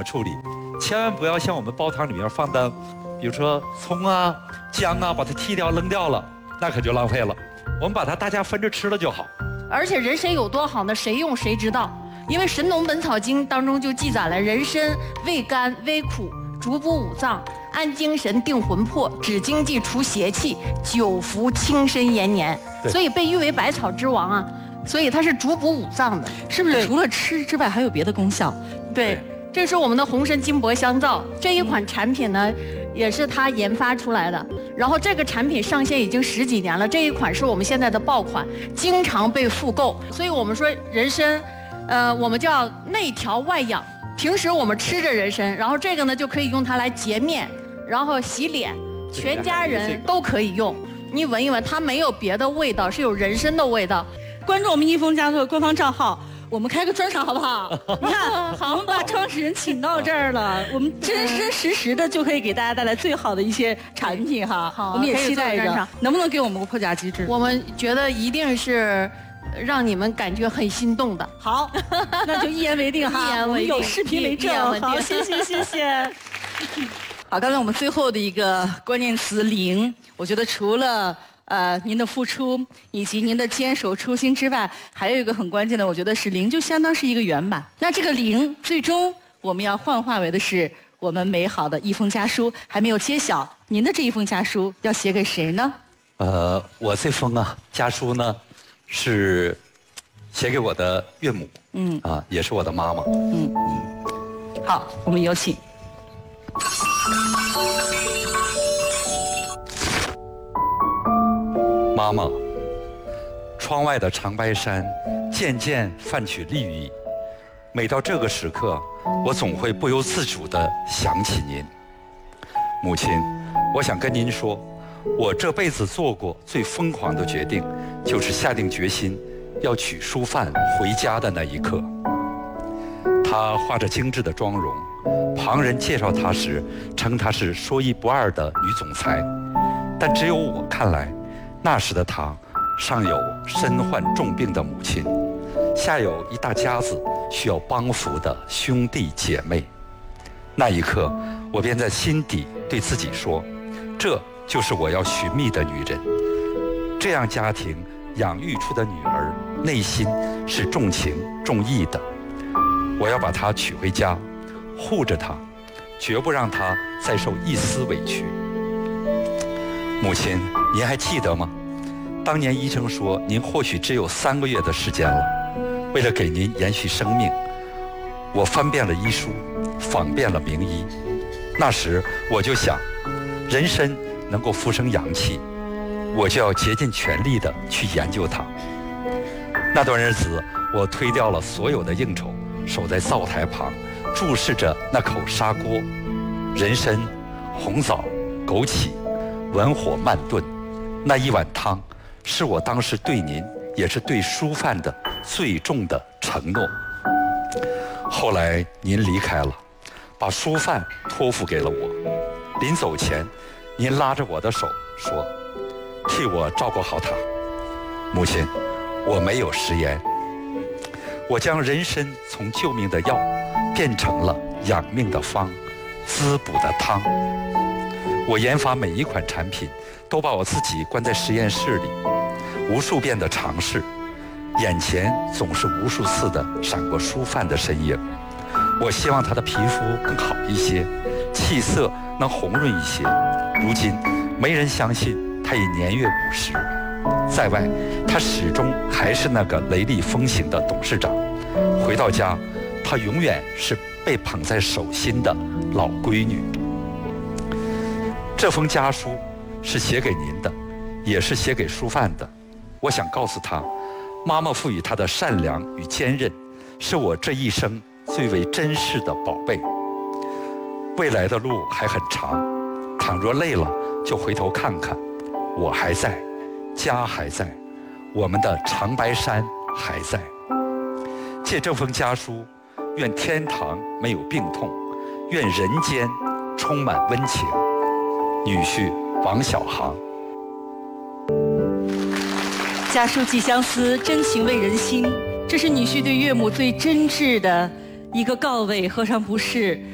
处理，千万不要像我们煲汤里面放的，比如说葱啊、姜啊，把它剔掉扔掉了，那可就浪费了。我们把它大家分着吃了就好。 而且人参有多好呢？谁用谁知道。因为《神农本草经》当中就记载了，人参味甘微苦，主补五脏，安精神，定魂魄，止经济，除邪气，久服轻身延年。所以被誉为百草之王啊。所以它是主补五脏的， 是不是？除了吃之外，还有别的功效？ 对，这是我们的红参金箔香皂这一款产品呢，也是他研发出来的。然后这个产品上线已经10几年了，这一款是我们现在的爆款，经常被复购。所以我们说人参，我们叫内调外养。平时我们吃着人参，然后这个呢就可以用它来洁面，然后洗脸，全家人都可以用。你闻一闻，它没有别的味道，是有人参的味道。 关注我们益丰家族的官方账号，我们开个专场好不好？你看，我们把创始人请到这儿了，我们真真实实的就可以给大家带来最好的一些产品哈。 好， 我们也期待着，能不能给我们个破价机制？ 我们觉得一定是让你们感觉很心动的。 好，那就一言为定哈。 一言为定， 有视频为证。好，谢谢。好，刚才我们最后的一个关键词“零”，我觉得除了您的付出以及您的坚守初心之外，还有一个很关键的，我觉得是零，就相当是一个圆满。那这个零，最终我们要幻化为的是我们美好的一封家书。还没有揭晓，您的这一封家书要写给谁呢？ 我这封家书呢，是写给我的岳母，也是我的妈妈。 好，我们有请。 妈妈，窗外的长白山渐渐泛起绿意，每到这个时刻，我总会不由自主地想起您。母亲，我想跟您说，我这辈子做过最疯狂的决定，就是下定决心要娶淑范回家的那一刻。她画着精致的妆容，旁人介绍她时称她是说一不二的女总裁，但只有我看来，那时的她上有身患重病的母亲，下有一大家子需要帮扶的兄弟姐妹。那一刻，我便在心底对自己说，这就是我要寻觅的女人。这样家庭养育出的女儿，内心是重情重义的。我要把她娶回家，护着她，绝不让她再受一丝委屈。母亲，您还记得吗？当年医生说您或许只有3个月的时间了。为了给您延续生命，我翻遍了医书，访遍了名医。那时我就想，人参能够复生阳气，我就要竭尽全力地去研究它。那段日子，我推掉了所有的应酬，守在灶台旁，注视着那口砂锅，人参、红枣、枸杞，文火慢炖。那一碗汤，是我当时对您，也是对淑范的最重的承诺。后来您离开了，把淑范托付给了我。临走前，您拉着我的手说，替我照顾好她。母亲，我没有食言，我将人参从救命的药变成了养命的方，滋补的汤。我研发每一款产品，都把我自己关在实验室里，无数遍的尝试，眼前总是无数次的闪过淑范的身影。我希望她的皮肤更好一些，气色能红润一些。如今没人相信她已年越50，在外她始终还是那个雷厉风行的董事长，回到家她永远是被捧在手心的老闺女。这封家书是写给您的，也是写给淑范的。我想告诉她，妈妈赋予她的善良与坚韧，是我这一生最为珍视的宝贝。未来的路还很长，倘若累了，就回头看看，我还在，家还在，我们的长白山还在。借这封家书，愿天堂没有病痛，愿人间充满温情。女婿王小航。 家书寄相思，真情慰人心。这是女婿对岳母最真挚的一个告慰，何尝不是？